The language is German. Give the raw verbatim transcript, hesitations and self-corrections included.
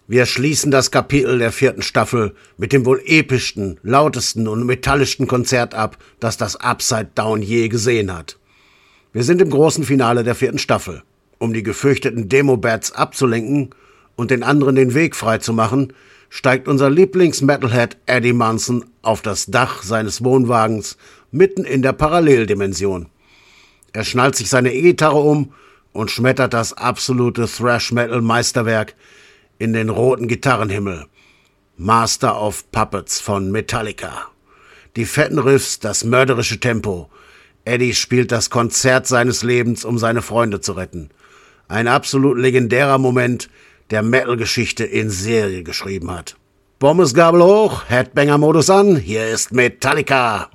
Wir schließen das Kapitel der vierten Staffel mit dem wohl epischsten, lautesten und metallischsten Konzert ab, das das Upside Down je gesehen hat. Wir sind im großen Finale der vierten Staffel. Um die gefürchteten Demo-Bats abzulenken und den anderen den Weg frei zu machen, steigt unser Lieblings-Metalhead Eddie Munson auf das Dach seines Wohnwagens mitten in der Paralleldimension. Er schnallt sich seine E-Gitarre um und schmettert das absolute Thrash-Metal-Meisterwerk in den roten Gitarrenhimmel. Master of Puppets von Metallica. Die fetten Riffs, das mörderische Tempo. Eddie spielt das Konzert seines Lebens, um seine Freunde zu retten. Ein absolut legendärer Moment, der Metal-Geschichte in Serie geschrieben hat. Pommesgabel hoch, Headbanger-Modus an, hier ist Metallica.